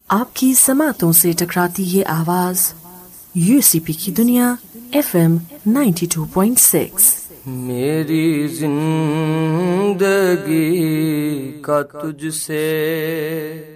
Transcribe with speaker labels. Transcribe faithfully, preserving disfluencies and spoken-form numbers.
Speaker 1: आपकी समातों से टकराती ये आवाज यूसीपी की दुनिया एफएम बानवे पॉइंट छह।
Speaker 2: मेरी जिंदगी का तुझसे